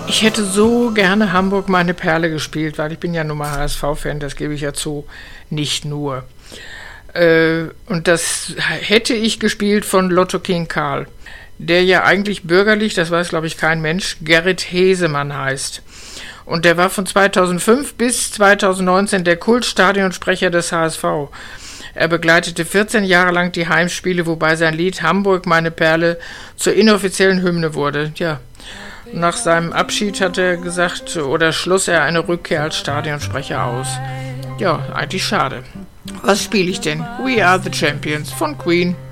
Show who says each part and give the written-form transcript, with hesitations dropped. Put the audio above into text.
Speaker 1: Ich hätte so gerne Hamburg meine Perle gespielt, weil ich bin ja nun mal HSV-Fan, das gebe ich ja zu, nicht nur. Und das hätte ich gespielt von Lotto King Karl, der ja eigentlich bürgerlich, das weiß glaube ich kein Mensch, Gerrit Hesemann heißt. Und der war von 2005 bis 2019 der Kultstadionsprecher des HSV. Er begleitete 14 Jahre lang die Heimspiele, wobei sein Lied Hamburg, meine Perle zur inoffiziellen Hymne wurde. Ja, nach seinem Abschied hat er gesagt, oder schloss er eine Rückkehr als Stadionsprecher aus. Ja, eigentlich schade. Was spiele ich denn? We Are the Champions von Queen.